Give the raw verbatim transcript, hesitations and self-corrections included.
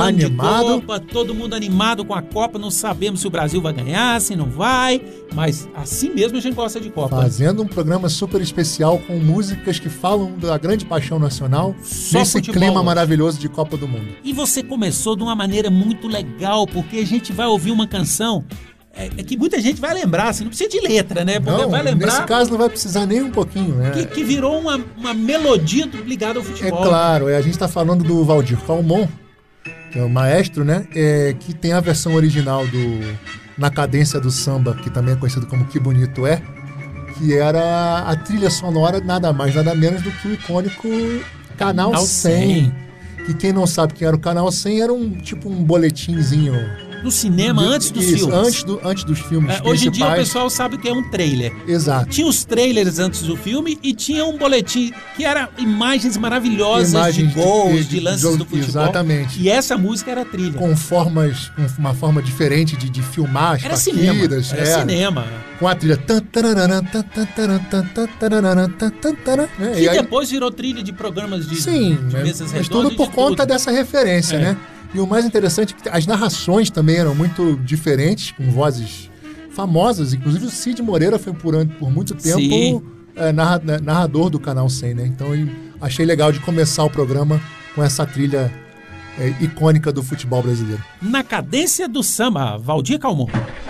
ano animado. de Copa, todo mundo animado com a Copa, não sabemos se o Brasil vai ganhar, se não vai, mas assim mesmo a gente gosta de Copa. Fazendo um programa super especial com músicas que falam da grande paixão nacional, Só nesse futebol clima hoje. maravilhoso de Copa do Mundo. E você começou de uma maneira muito legal, porque a gente vai ouvir uma canção é, é que muita gente vai lembrar, assim, não precisa de letra, né? Porque Não, vai lembrar nesse caso não vai precisar nem um pouquinho, né? que, que virou uma, uma melodia ligada ao É futebol. claro, é, a gente está falando do Valdir Calmon, que é o maestro, né? É, que tem a versão original do Na Cadência do Samba, que também é conhecido como Que Bonito É, que era a trilha sonora nada mais, nada menos do que o icônico Canal Canal cem. cem. Que quem não sabe quem era o Canal cem era um tipo um boletinzinho. No cinema, antes dos Isso, filmes. Antes, do, antes dos filmes É, hoje em dia o principais. pessoal sabe o que é um trailer. Exato. Tinha os trailers antes do filme e tinha um boletim que era imagens maravilhosas Imagens de gols, de, de- de lances jogo- do futebol. exatamente. E essa música era a trilha. Com formas, com uma forma diferente de, de filmar as Era cinema. partidas. Era é. cinema. Com a trilha. tan, tararana, tan, tan, taran, tan, tan, tararana, tan, tan, taran, né? Que E aí- depois virou trilha de programas de, Sim, de mas, mesas mas redondas. tudo e por de conta tudo. dessa referência, É. né? E o mais interessante é que as narrações também eram muito diferentes, com vozes famosas. Inclusive o Cid Moreira foi por, an- por muito tempo Sim. é, narra- né, narrador do Canal cem, né? Então eu achei legal de começar o programa com essa trilha é, icônica do futebol brasileiro. Na Cadência do Samba, Valdir Calmon.